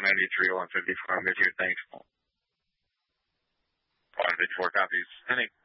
193, 154. I'm good here. Thanks. 154 copies. Any.